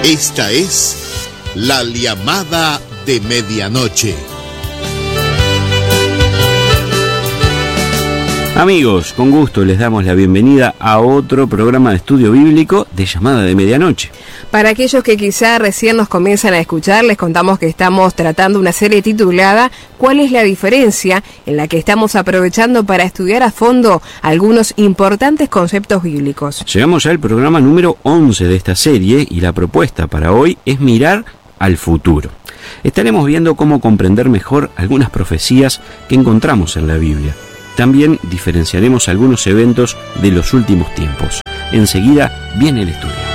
Esta es la llamada de medianoche. Amigos, con gusto les damos la bienvenida a otro programa de estudio bíblico de llamada de medianoche. Para aquellos que quizá recién nos comienzan a escuchar, les contamos que estamos tratando una serie titulada ¿Cuál es la diferencia?, en la que estamos aprovechando para estudiar a fondo algunos importantes conceptos bíblicos. Llegamos ya al programa número 11 de esta serie y la propuesta para hoy es mirar al futuro. Estaremos viendo cómo comprender mejor algunas profecías que encontramos en la Biblia. También diferenciaremos algunos eventos de los últimos tiempos. Enseguida viene el estudio.